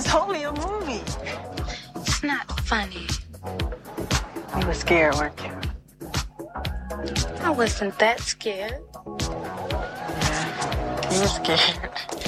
It's only a movie. It's not funny. You were scared, weren't you? I wasn't that scared. Yeah, you were scared.